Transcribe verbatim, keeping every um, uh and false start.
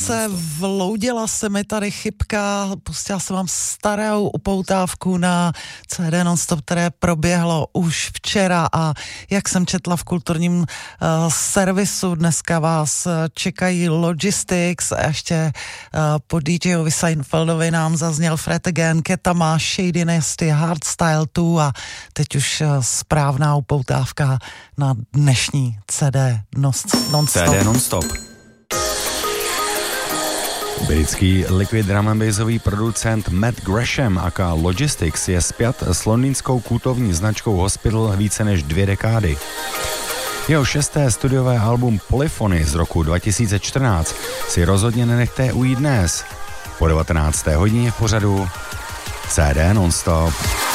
se, vloudila se mi tady chybka, pustila jsem vám starou upoutávku na C D non-stop, které proběhlo už včera a jak jsem četla v kulturním uh, servisu, dneska vás čekají Logistics a ještě uh, po DJovi Seinfeldovi nám zazněl Fred Again, Ketama, Shady Nasty, Hardstyle dva a teď už uh, správná upoutávka na dnešní C D non-stop. C D non-stop. Britský liquid drum and bassový producent Matt Gresham aka Logistics je spjat s londýnskou kultovní značkou Hospital více než dvě dekády. Jeho šesté studiové album Polyphony z roku dva tisíce čtrnáct si rozhodně nenechte ujít dnes. Po devatenácté hodině v pořadu C D non-stop.